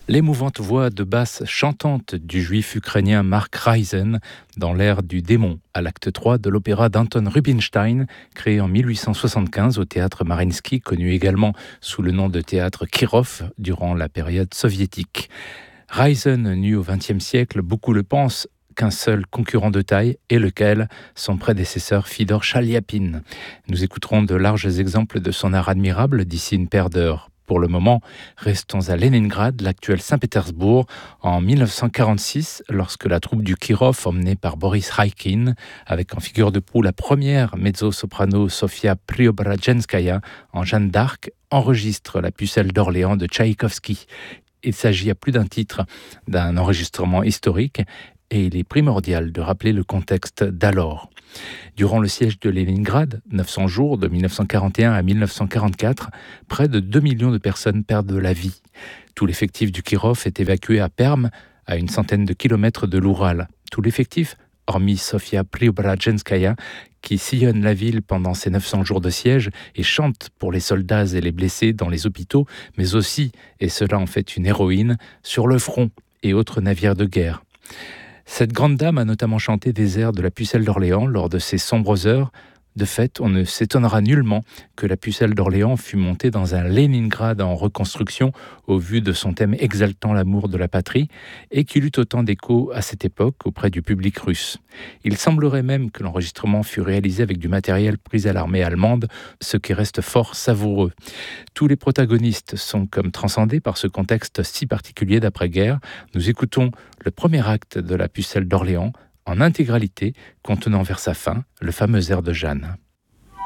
L'émouvante voix de basse chantante du juif ukrainien Mark Reisen dans l'air du démon à l'acte 3 de l'opéra d'Anton Rubinstein, créé en 1875 au théâtre Mariinsky, connu également sous le nom de théâtre Kirov durant la période soviétique. Reisen, né au XXe siècle, beaucoup le pensent, qu'un seul concurrent de taille, et lequel, son prédécesseur Fidor Chaliapin. Nous écouterons de larges exemples de son art admirable d'ici une paire d'heures. Pour le moment, restons à Leningrad, l'actuel Saint-Pétersbourg, en 1946, lorsque la troupe du Kirov, emmenée par Boris Raïkine, avec en figure de proue la première mezzo-soprano Sofia Preobrajenskaya en Jeanne d'Arc, enregistre La Pucelle d'Orléans de Tchaïkovski. Il s'agit à plus d'un titre d'un enregistrement historique et il est primordial de rappeler le contexte d'alors. Durant le siège de Leningrad, 900 jours de 1941 à 1944, près de 2 millions de personnes perdent la vie. Tout l'effectif du Kirov est évacué à Perm, à une centaine de kilomètres de l'Oural. Tout l'effectif, hormis Sofia Preobrajenskaya, qui sillonne la ville pendant ces 900 jours de siège et chante pour les soldats et les blessés dans les hôpitaux, mais aussi, et cela en fait une héroïne, sur le front et autres navires de guerre. Cette grande dame a notamment chanté des airs de La Pucelle d'Orléans lors de ces sombres heures. De fait, on ne s'étonnera nullement que La Pucelle d'Orléans fût montée dans un Leningrad en reconstruction au vu de son thème exaltant l'amour de la patrie et qu'il eut autant d'écho à cette époque auprès du public russe. Il semblerait même que l'enregistrement fut réalisé avec du matériel pris à l'armée allemande, ce qui reste fort savoureux. Tous les protagonistes sont comme transcendés par ce contexte si particulier d'après-guerre. Nous écoutons le premier acte de La Pucelle d'Orléans en intégralité, contenant vers sa fin le fameux air de Jeanne.